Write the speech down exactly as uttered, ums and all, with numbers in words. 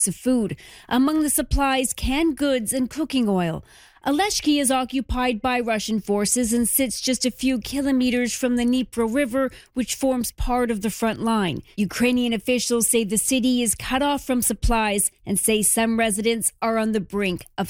of food. Among the supplies, canned goods and cooking oil. Aleshki is occupied by Russian forces and sits just a few kilometers from the Dnipro River, which forms part of the front line. Ukrainian officials say the city is cut off from supplies and say some residents are on the brink of